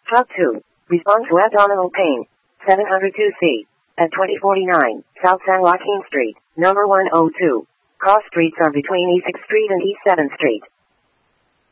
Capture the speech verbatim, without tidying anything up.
Truck two. Response to abdominal pain. seven oh two C. At twenty forty-nine, South San Joaquin Street, number one oh two. Cross streets are between E sixth Street and East seventh Street.